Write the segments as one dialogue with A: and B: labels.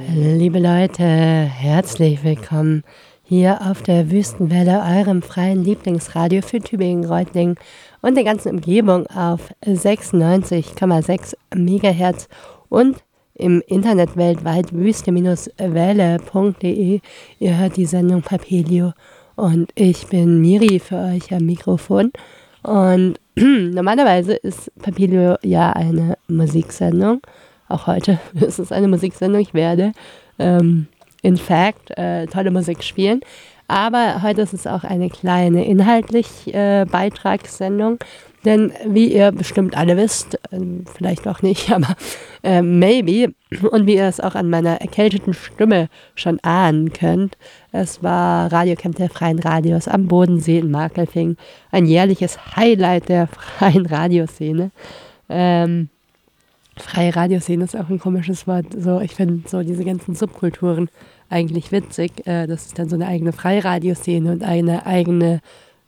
A: Liebe Leute, herzlich willkommen hier auf der Wüstenwelle, eurem freien Lieblingsradio für Tübingen, Reutlingen und der ganzen Umgebung auf 96,6 MHz und im Internet weltweit wüste-welle.de. Ihr hört die Sendung Papelio und ich bin Miri für euch am Mikrofon. Und normalerweise ist Papelio ja eine Musiksendung. Auch heute ist es eine Musiksendung. Ich werde, in fact, tolle Musik spielen. Aber heute ist es auch eine kleine inhaltliche Beitragssendung. Denn wie ihr bestimmt alle wisst, vielleicht auch nicht, aber maybe, und wie ihr es auch an meiner erkälteten Stimme schon ahnen könnt, es war Radiocamp der Freien Radios am Bodensee in Markelfing. Ein jährliches Highlight der freien Radioszene. Freie Radioszene ist auch ein komisches Wort. So, ich finde so diese ganzen Subkulturen eigentlich witzig. Das ist dann so eine eigene Freiradiоszene und eine eigene,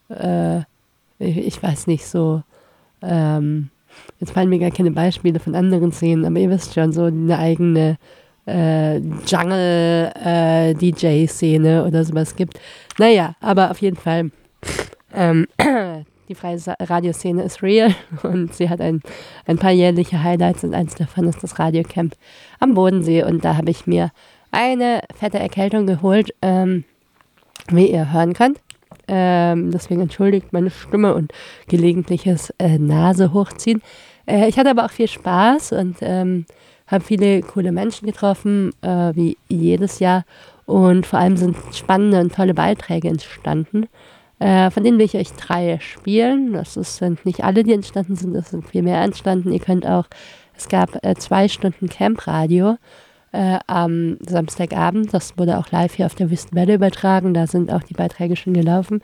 A: ich weiß nicht, so, jetzt fallen mir gar keine Beispiele von anderen Szenen, aber ihr wisst schon, so eine eigene Jungle-DJ-Szene oder sowas gibt. Naja, aber auf jeden Fall, die freie Radioszene ist real und sie hat ein paar jährliche Highlights und eins davon ist das Radiocamp am Bodensee und da habe ich mir eine fette Erkältung geholt, wie ihr hören könnt. Deswegen entschuldigt meine Stimme und gelegentliches Nase hochziehen. Ich hatte aber auch viel Spaß und habe viele coole Menschen getroffen, wie jedes Jahr. Und vor allem sind spannende und tolle Beiträge entstanden. Von denen will ich euch 3 spielen. Sind nicht alle, die entstanden sind, es sind viel mehr entstanden. Ihr könnt auch, es gab 2 Stunden Camp-Radio am Samstagabend. Das wurde auch live hier auf der Wüstenwelle übertragen. Da sind auch die Beiträge schon gelaufen.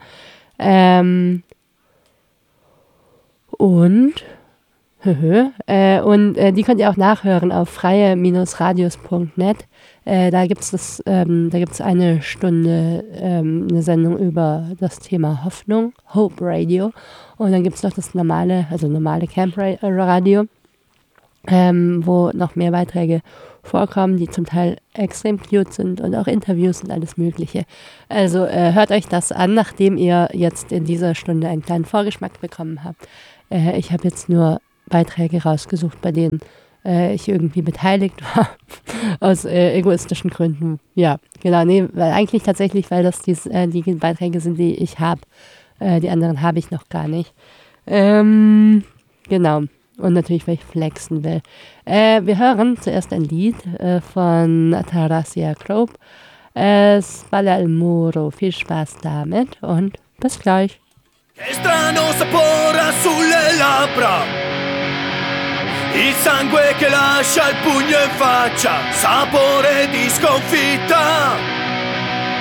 A: Die könnt ihr auch nachhören auf freie-radios.net. Da gibt's eine Stunde eine Sendung über das Thema Hoffnung, Hope Radio. Und dann gibt es noch das normale Camp Radio, wo noch mehr Beiträge vorkommen, die zum Teil extrem cute sind und auch Interviews und alles Mögliche. Also hört euch das an, nachdem ihr jetzt in dieser Stunde einen kleinen Vorgeschmack bekommen habt. Ich habe jetzt nur Beiträge rausgesucht, bei denen ich irgendwie beteiligt war, aus egoistischen Gründen. Ja, genau, weil eigentlich tatsächlich, weil das die Beiträge sind, die ich habe. Die anderen habe ich noch gar nicht. Genau. Und natürlich, weil ich flexen will. Wir hören zuerst ein Lied von Tarasia Kropp. Spalla al Muro. Viel Spaß damit und bis gleich.
B: Che strano sapore sulle labbra, il sangue che lascia il pugno in faccia, sapore di sconfitta.